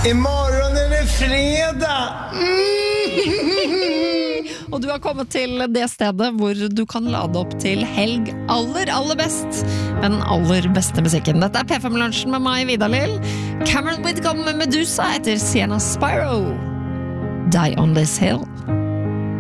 Imorgon det fredag. Og du har kommet til det stedet hvor du kan lade opp til helg aller best, med den aller beste musikken. Dette P5-lunsjen med meg, Vidar Lill. Cameron Whitcomb med Medusa etter Sienna Spyro. Die on this hill.